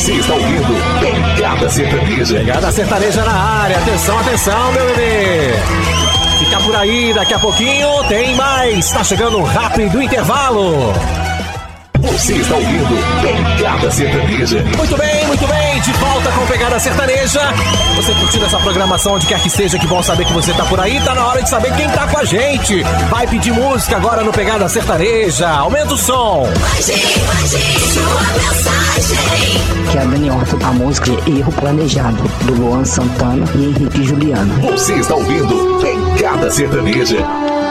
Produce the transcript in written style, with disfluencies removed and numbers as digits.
Você está ouvindo Pegada Sertaneja. Pegada Sertaneja na área. Atenção, atenção, meu bebê. Fica por aí, daqui a pouquinho tem mais. Tá chegando rápido o intervalo. Você está ouvindo Pegada Sertaneja. Muito bem, de volta com Pegada Sertaneja. Você curtindo essa programação onde quer que seja, que bom saber que você tá por aí. Tá na hora de saber quem tá com a gente. Vai pedir música agora no Pegada Sertaneja. Aumenta o som. Que é a Dani Horta, a música Erro Planejado, do Luan Santana e Henrique Juliano. Você está ouvindo Pegada Sertaneja.